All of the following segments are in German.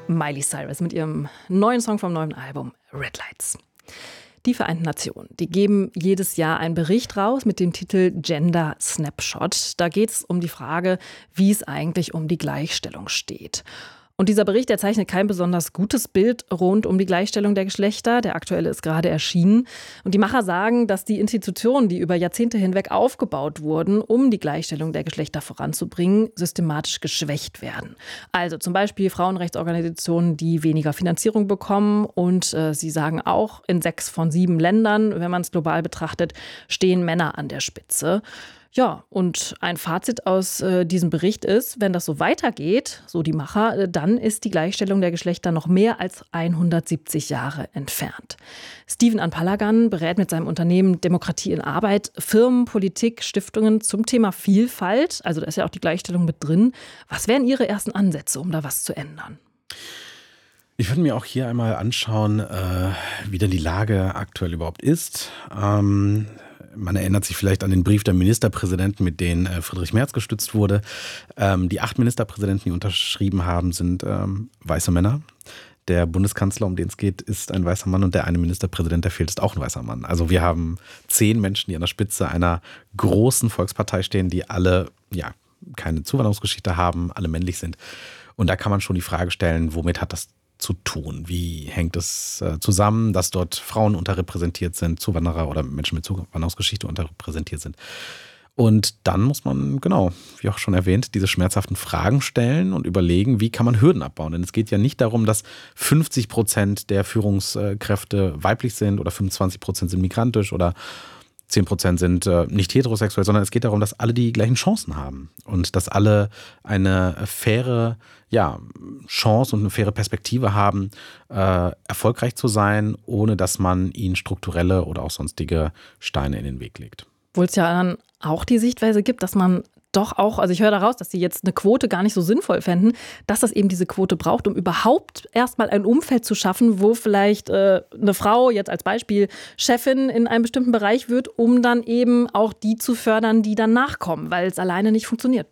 Miley Cyrus mit ihrem neuen Song vom neuen Album Red Lights. Die Vereinten Nationen, die geben jedes Jahr einen Bericht raus mit dem Titel Gender Snapshot. Da geht es um die Frage, wie es eigentlich um die Gleichstellung steht. Und dieser Bericht, der zeichnet kein besonders gutes Bild rund um die Gleichstellung der Geschlechter. Der aktuelle ist gerade erschienen. Und die Macher sagen, dass die Institutionen, die über Jahrzehnte hinweg aufgebaut wurden, um die Gleichstellung der Geschlechter voranzubringen, systematisch geschwächt werden. Also zum Beispiel Frauenrechtsorganisationen, die weniger Finanzierung bekommen. Und sie sagen auch, in 6 von 7 Ländern, wenn man es global betrachtet, stehen Männer an der Spitze. Ja, und ein Fazit aus diesem Bericht ist, wenn das so weitergeht, so die Macher, dann ist die Gleichstellung der Geschlechter noch mehr als 170 Jahre entfernt. Steven Anpalagan berät mit seinem Unternehmen Demokratie in Arbeit Firmen, Politik, Stiftungen zum Thema Vielfalt. Also da ist ja auch die Gleichstellung mit drin. Was wären Ihre ersten Ansätze, um da was zu ändern? Ich würde mir auch hier einmal anschauen, wie denn die Lage aktuell überhaupt ist. Man erinnert sich vielleicht an den Brief der Ministerpräsidenten, mit denen Friedrich Merz gestützt wurde. Die 8 Ministerpräsidenten, die unterschrieben haben, sind weiße Männer. Der Bundeskanzler, um den es geht, ist ein weißer Mann und der eine Ministerpräsident, der fehlt, ist auch ein weißer Mann. Also wir haben 10 Menschen, die an der Spitze einer großen Volkspartei stehen, die alle keine Zuwanderungsgeschichte haben, alle männlich sind. Und da kann man schon die Frage stellen, womit hat das zu tun? Wie hängt es zusammen, dass dort Frauen unterrepräsentiert sind, Zuwanderer oder Menschen mit Zuwanderungsgeschichte unterrepräsentiert sind? Und dann muss man, genau, wie auch schon erwähnt, diese schmerzhaften Fragen stellen und überlegen, wie kann man Hürden abbauen? Denn es geht ja nicht darum, dass 50% der Führungskräfte weiblich sind oder 25% sind migrantisch oder 10% sind nicht heterosexuell, sondern es geht darum, dass alle die gleichen Chancen haben und dass alle eine faire Chance und eine faire Perspektive haben, erfolgreich zu sein, ohne dass man ihnen strukturelle oder auch sonstige Steine in den Weg legt. Obwohl es ja dann auch die Sichtweise gibt, dass man doch auch, also ich höre daraus, dass Sie jetzt eine Quote gar nicht so sinnvoll fänden, dass das eben diese Quote braucht, um überhaupt erstmal ein Umfeld zu schaffen, wo vielleicht eine Frau jetzt als Beispiel Chefin in einem bestimmten Bereich wird, um dann eben auch die zu fördern, die dann nachkommen, weil es alleine nicht funktioniert.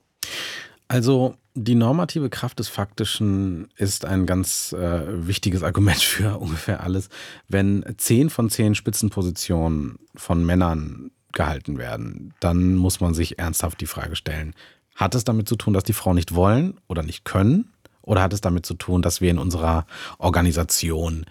Also die normative Kraft des Faktischen ist ein ganz wichtiges Argument für ungefähr alles. Wenn 10 von 10 Spitzenpositionen von Männern gehalten werden, dann muss man sich ernsthaft die Frage stellen, hat es damit zu tun, dass die Frauen nicht wollen oder nicht können? Oder hat es damit zu tun, dass wir in unserer Organisation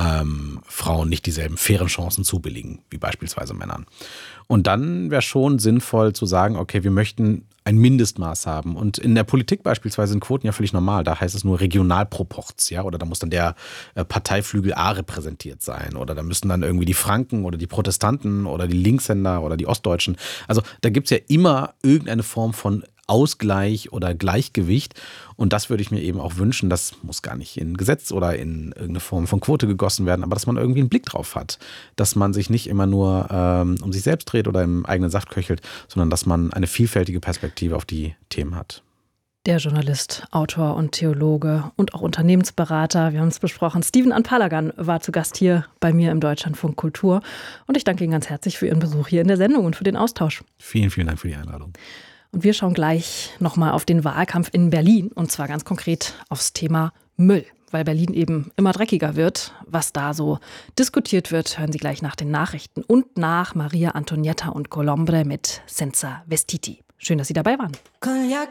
Frauen nicht dieselben fairen Chancen zubilligen, wie beispielsweise Männern? Und dann wäre schon sinnvoll zu sagen, okay, wir möchten ein Mindestmaß haben. Und in der Politik beispielsweise sind Quoten ja völlig normal. Da heißt es nur Regionalproporz, ja, oder da muss dann der Parteiflügel A repräsentiert sein. Oder da müssen dann irgendwie die Franken oder die Protestanten oder die Linkshänder oder die Ostdeutschen. Also da gibt es ja immer irgendeine Form von Ausgleich oder Gleichgewicht. Und das würde ich mir eben auch wünschen. Das muss gar nicht in Gesetz oder in irgendeine Form von Quote gegossen werden, aber dass man irgendwie einen Blick drauf hat. Dass man sich nicht immer nur um sich selbst dreht oder im eigenen Saft köchelt, sondern dass man eine vielfältige Perspektive auf die Themen hat. Der Journalist, Autor und Theologe und auch Unternehmensberater, wir haben es besprochen, Steven Anpalagan war zu Gast hier bei mir im Deutschlandfunk Kultur. Und ich danke Ihnen ganz herzlich für Ihren Besuch hier in der Sendung und für den Austausch. Vielen, vielen Dank für die Einladung. Und wir schauen gleich nochmal auf den Wahlkampf in Berlin und zwar ganz konkret aufs Thema Müll, weil Berlin eben immer dreckiger wird. Was da so diskutiert wird, hören Sie gleich nach den Nachrichten und nach Maria Antonietta und Colombre mit Senza Vestiti. Schön, dass Sie dabei waren.